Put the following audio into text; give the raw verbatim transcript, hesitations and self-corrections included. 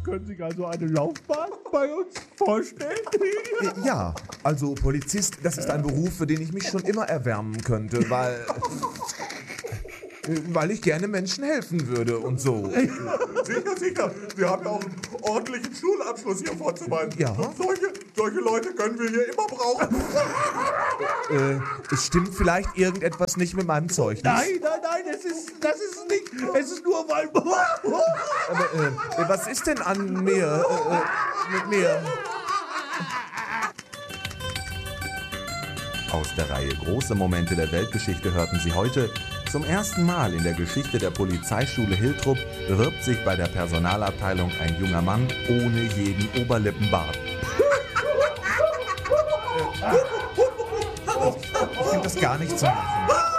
können sich also eine Laufbahn bei uns vorstellen? Ja, also Polizist, das ist ein Beruf, für den ich mich schon immer erwärmen könnte, weil... weil ich gerne Menschen helfen würde und so. Sicher, sicher. Sie haben ja auch einen ordentlichen Schulabschluss hier vorzuweisen. Ja. Solche, solche Leute können wir hier immer brauchen. Äh, es stimmt vielleicht irgendetwas nicht mit meinem Zeugnis. Nein, nein, nein, es ist, das ist nicht. Es ist nur, weil... Aber, äh, was ist denn an mir, äh, äh, mit mir? Aus der Reihe Große Momente der Weltgeschichte hörten Sie heute: Zum ersten Mal in der Geschichte der Polizeischule Hiltrup bewirbt sich bei der Personalabteilung ein junger Mann ohne jeden Oberlippenbart. Ich finde das gar nicht zu machen.